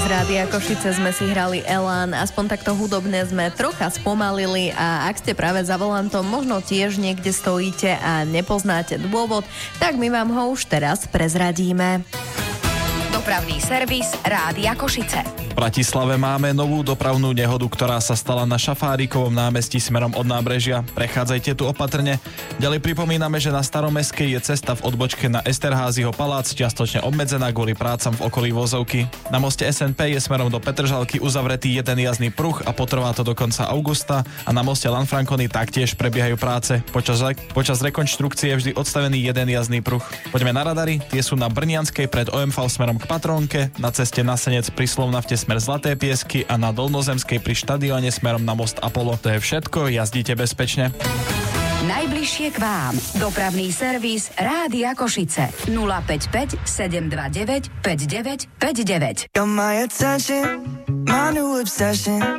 Z Rádia Košice sme si hrali Elán, aspoň takto hudobne sme trocha spomalili a ak ste práve za volantom, možno tiež niekde stojíte a nepoznáte dôvod, tak my vám ho už teraz prezradíme. Dopravný servis Rádia Košice. V Bratislave máme novú dopravnú nehodu, ktorá sa stala na Šafárikovom námestí smerom od nábrežia. Prechádzajte tu opatrne. Ďalej pripomíname, že na Staromestskej je cesta v odbočke na Esterházyho palác čiastočne obmedzená kvôli prácam v okolí Vozovky. Na moste SNP je smerom do Petržalky uzavretý jeden jazdný pruh a potrvá to do konca augusta a na moste Lanfrancony taktiež prebiehajú práce. Počas rekonštrukcie je vždy odstavený jeden jazdný pruh. Poďme na radary, tie sú na Brnianskej pred OMV smerom k Patrónke, na ceste na Senec pri Slovnafte smer Zlaté Piesky a na Dolnozemskej pri štadióne smerom na most Apollo. To je všetko, jazdíte bezpečne. Najbližšie k vám. Dopravný servis Rádia Košice. 055 729 5959. Got my attention, my new obsession.